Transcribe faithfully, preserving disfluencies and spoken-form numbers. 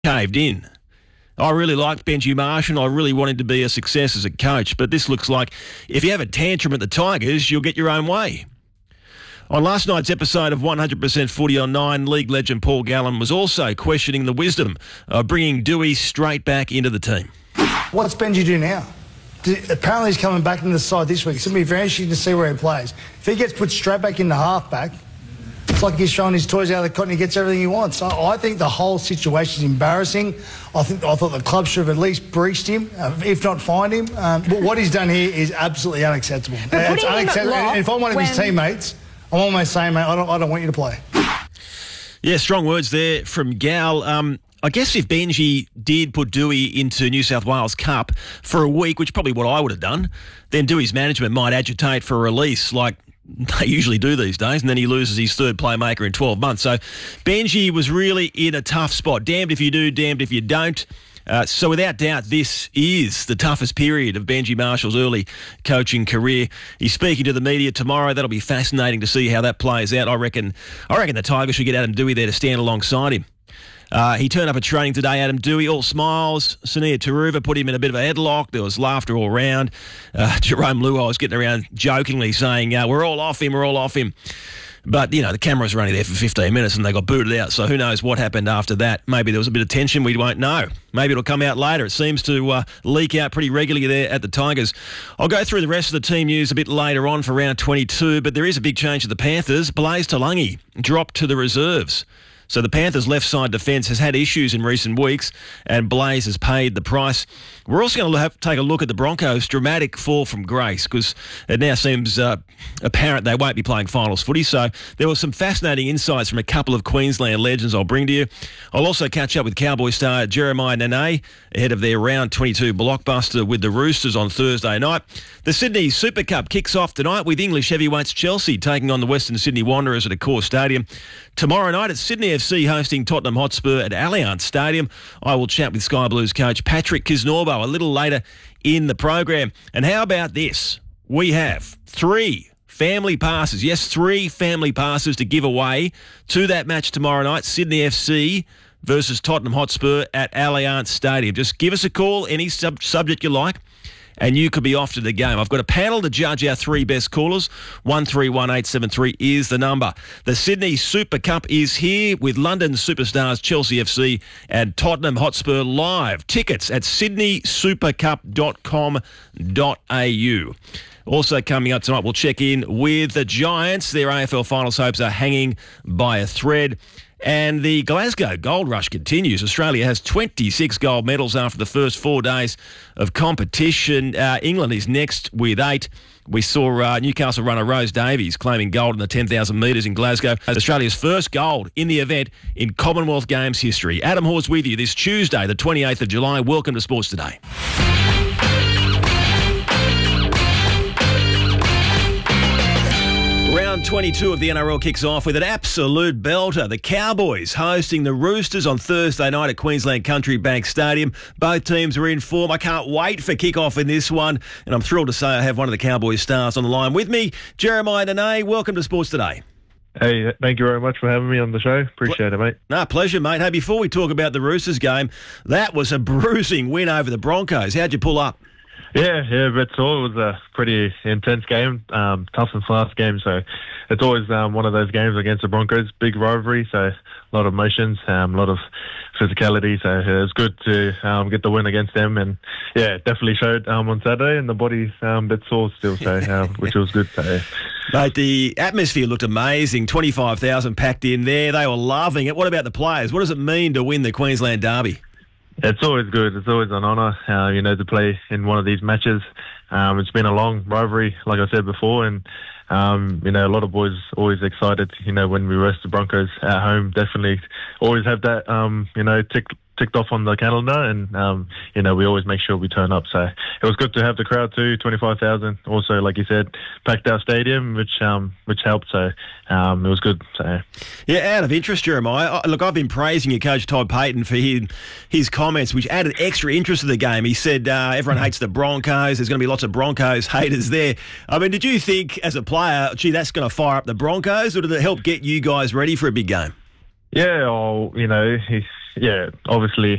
caved in. I really liked Benji Marshall and I really wanted to be a success as a coach, but this looks like if you have a tantrum at the Tigers, you'll get your own way. On last night's episode of one hundred percent Footy on Nine, league legend Paul Gallen was also questioning the wisdom of bringing Dewey straight back into the team. What's Benji do now? Apparently he's coming back into the side this week. It's going to be very interesting to see where he plays. If he gets put straight back into halfback, it's like he's throwing his toys out of the cotton. He gets everything he wants. So I think the whole situation is embarrassing. I think I thought the club should have at least breached him, uh, if not fined him. Um, but what he's done here is absolutely unacceptable. Uh, it's unacceptable. And if I'm one of his teammates, I'm almost saying, mate, I don't, I don't want you to play. Yeah, strong words there from Gal. Um, I guess if Benji did put Dewey into New South Wales Cup for a week, which is probably what I would have done, then Dewey's management might agitate for a release like they usually do these days, and then he loses his third playmaker in twelve months. So Benji was really in a tough spot. Damned if you do, damned if you don't. Uh, so without doubt, this is the toughest period of Benji Marshall's early coaching career. He's speaking to the media tomorrow. That'll be fascinating to see how that plays out. I reckon I reckon the Tigers should get Adam Dewey there to stand alongside him. Uh, he turned up at training today, Adam Dewey, all smiles. Sania Taruva put him in a bit of a headlock. There was laughter all round. Uh, Jerome Luai was getting around jokingly saying, uh, we're all off him, we're all off him. But, you know, the cameras were only there for fifteen minutes and they got booted out, so who knows what happened after that. Maybe there was a bit of tension, we won't know. Maybe it'll come out later. It seems to uh, leak out pretty regularly there at the Tigers. I'll go through the rest of the team news a bit later on for round twenty-two, but there is a big change to the Panthers. Blaise Talangi dropped to the reserves. So the Panthers' left-side defence has had issues in recent weeks, and Blaise has paid the price. We're also going to have to take a look at the Broncos' dramatic fall from grace, because it now seems uh, apparent they won't be playing finals footy. So there were some fascinating insights from a couple of Queensland legends I'll bring to you. I'll also catch up with Cowboy star Jeremiah Nanay ahead of their round twenty-two blockbuster with the Roosters on Thursday night. The Sydney Super Cup kicks off tonight with English heavyweights Chelsea taking on the Western Sydney Wanderers at Accor Stadium. Tomorrow night, it's Sydney F C hosting Tottenham Hotspur at Allianz Stadium. I will chat with Sky Blues coach Patrick Kisnorbo a little later in the program. And how about this? We have three family passes. Yes, three family passes to give away to that match tomorrow night, Sydney F C versus Tottenham Hotspur at Allianz Stadium. Just give us a call, any sub- subject you like, and you could be off to the game. I've got a panel to judge our three best callers. one three one eight seven three is the number. The Sydney Super Cup is here with London superstars Chelsea F C and Tottenham Hotspur live. Tickets at sydney supercup dot com dot a u. Also coming up tonight, we'll check in with the Giants. Their A F L finals hopes are hanging by a thread. And the Glasgow Gold Rush continues. Australia has twenty-six gold medals after the first four days of competition. Uh, England is next with eight. We saw uh, Newcastle runner Rose Davies claiming gold in the ten thousand metres in Glasgow as Australia's first gold in the event in Commonwealth Games history. Adam Hawes with you this Tuesday, the twenty-eighth of July. Welcome to Sports Today. Round twenty-two of the N R L kicks off with an absolute belter. The Cowboys hosting the Roosters on Thursday night at Queensland Country Bank Stadium. Both teams are in form. I can't wait for kickoff in this one, and I'm thrilled to say I have one of the Cowboys stars on the line with me, Jeremiah Nanay. Welcome to Sports Today. Hey, thank you very much for having me on the show. Appreciate it, mate. No, pleasure, mate. Hey, before we talk about the Roosters game, that was a bruising win over the Broncos. How'd you pull up? Yeah, yeah, that's all. It was a pretty intense game, um, tough and fast game. So it's always um, one of those games against the Broncos, big rivalry. So a lot of emotions, um, a lot of physicality. So it was good to um, get the win against them. And yeah, it definitely showed um, on Saturday, and the body's um, a bit sore still, so um, which was good. So, yeah. Mate, the atmosphere looked amazing. twenty-five thousand packed in there. They were loving it. What about the players? What does it mean to win the Queensland Derby? It's always good. It's always an honour, uh, you know, to play in one of these matches. Um, it's been a long rivalry, like I said before, and, um, you know, a lot of boys always excited, you know, when we rest the Broncos at home. Definitely always have that, um, you know, tick, ticked off on the calendar, and, um, you know, we always make sure we turn up. So it was good to have the crowd too, twenty-five thousand. Also, like you said, packed our stadium, which um, which helped. So um, it was good. So yeah, out of interest, Jeremiah, look, I've been praising your coach Todd Payten for his, his comments, which added extra interest to the game. He said uh, everyone hates the Broncos. There's going to be lots of Broncos haters there. I mean, did you think as a player, gee, that's going to fire up the Broncos, or did it help get you guys ready for a big game? Yeah, well, you know, he's, yeah, obviously